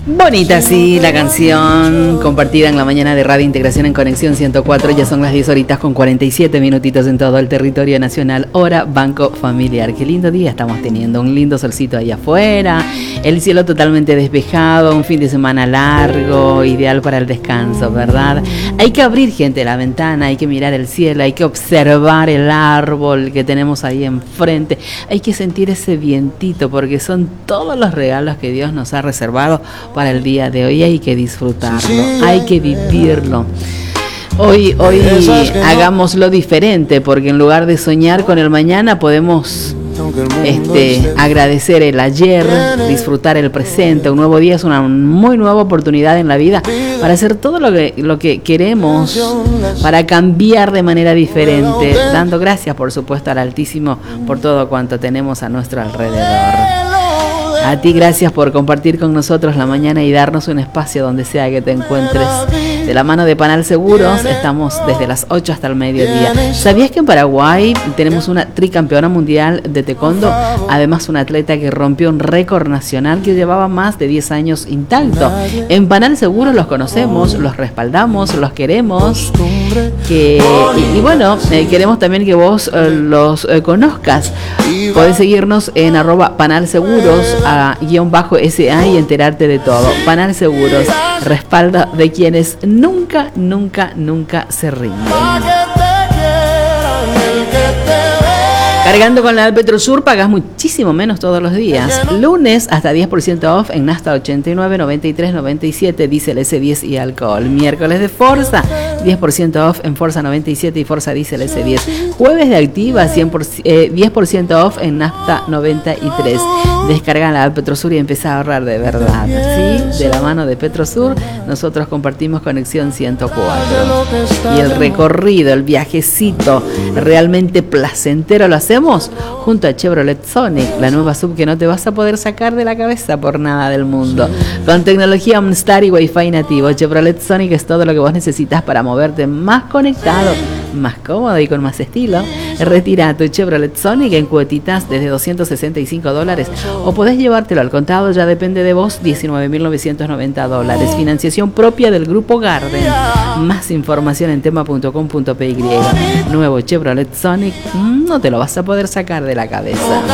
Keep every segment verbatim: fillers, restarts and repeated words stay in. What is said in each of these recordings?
Bonita, sí, la canción compartida en la mañana de Radio Integración en Conexión ciento cuatro. Ya son las diez horitas con cuarenta y siete minutitos en todo el territorio nacional. Hora Banco Familiar. Qué lindo día estamos teniendo. Un lindo solcito ahí afuera. El cielo totalmente despejado. Un fin de semana largo. Ideal para el descanso, ¿verdad? Hay que abrir, gente, la ventana. Hay que mirar el cielo. Hay que observar el árbol que tenemos ahí enfrente. Hay que sentir ese vientito porque son todos los regalos que Dios nos ha reservado para el día de hoy. Hay que disfrutarlo, hay que vivirlo. Hoy, hoy hagámoslo diferente, porque en lugar de soñar con el mañana podemos este, agradecer el ayer, disfrutar el presente. Un nuevo día es una muy nueva oportunidad en la vida para hacer todo lo que, lo que queremos, para cambiar de manera diferente, dando gracias, por supuesto, al Altísimo por todo cuanto tenemos a nuestro alrededor. A ti, gracias por compartir con nosotros la mañana y darnos un espacio donde sea que te encuentres. De la mano de Panal Seguros, estamos desde las ocho hasta el mediodía. ¿Sabías que en Paraguay tenemos una tricampeona mundial de taekwondo? Además, una atleta que rompió un récord nacional que llevaba más de diez años intacto. En Panal Seguros los conocemos, los respaldamos, los queremos. Que, y, y bueno, eh, queremos también que vos eh, los eh, conozcas. Podés seguirnos en arroba Panal Seguros, a guión bajo S A y enterarte de todo. Panal Seguros, respaldo de quienes nunca, nunca, nunca se rinden. Cargando con la de Petrosur pagas muchísimo menos todos los días. Lunes hasta diez por ciento off en Nafta ochenta y nueve, noventa y tres, noventa y siete, diésel ese diez y alcohol. Miércoles de Forza, diez por ciento off en Forza noventa y siete y Forza diésel ese diez. Jueves de Activa, cien por ciento, eh, diez por ciento off en Nafta noventa y tres. Descarga la app Petrosur y empieza a ahorrar de verdad, ¿sí? De la mano de Petrosur, nosotros compartimos Conexión ciento cuatro. Y el recorrido, el viajecito realmente placentero lo hacemos junto a Chevrolet Sonic, la nueva sub que no te vas a poder sacar de la cabeza por nada del mundo. Con tecnología OnStar y Wi-Fi nativo, Chevrolet Sonic es todo lo que vos necesitas para moverte más conectado, más cómodo y con más estilo. Retira tu Chevrolet Sonic en cuotitas desde doscientos sesenta y cinco dólares o podés llevártelo al contado, ya depende de vos, diecinueve mil novecientos noventa dólares. Financiación propia del Grupo Garden. Más información en tema punto com punto p y. Nuevo Chevrolet Sonic, no te lo vas a poder sacar de la cabeza.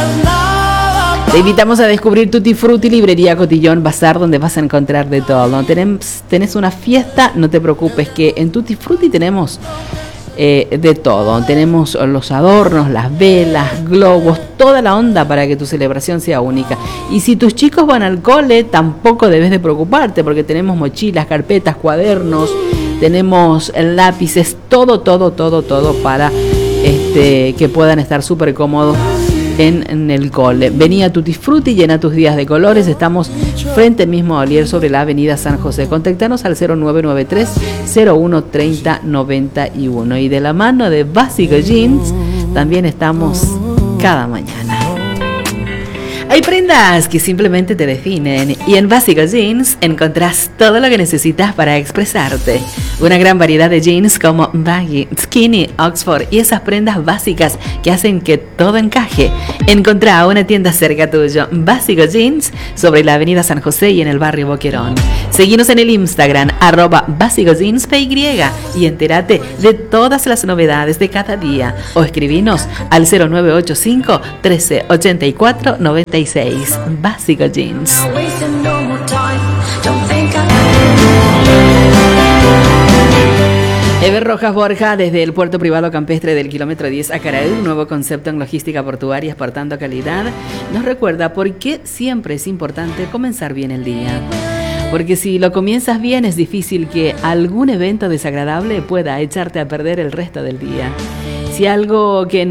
Te invitamos a descubrir Tutti Frutti, Librería Cotillón Bazar, donde vas a encontrar de todo. Tenés, tenés una fiesta, no te preocupes, que en Tutti Frutti tenemos eh, de todo. Tenemos los adornos, las velas, globos, toda la onda para que tu celebración sea única. Y si tus chicos van al cole, tampoco debes de preocuparte, porque tenemos mochilas, carpetas, cuadernos, tenemos lápices, todo, todo, todo, todo para este, que puedan estar súper cómodos En, en el cole. Vení a Tutti Frutti, llena tus días de colores. Estamos frente mismo a Olier sobre la avenida San José. Contactanos al cero nueve nueve tres, cero uno, treinta, noventa y uno. Y de la mano de Básico Jeans también estamos cada mañana. Hay prendas que simplemente te definen y en Básico Jeans encontrás todo lo que necesitas para expresarte. Una gran variedad de jeans como baggy, skinny, Oxford y esas prendas básicas que hacen que todo encaje. Encontrá una tienda cerca tuyo, Básico Jeans, sobre la avenida San José y en el barrio Boquerón. Seguinos en el Instagram, arroba Básico Jeans P Y, y entérate de todas las novedades de cada día. O escribinos al cero nueve ocho cinco, trece, ochenta y cuatro, noventa y seis. Básico Jeans. Ever Rojas Borja, desde el puerto privado campestre del kilómetro diez a Caraí, un nuevo concepto en logística portuaria exportando calidad, nos recuerda por qué siempre es importante comenzar bien el día. Porque si lo comienzas bien, es difícil que algún evento desagradable pueda echarte a perder el resto del día. Si algo que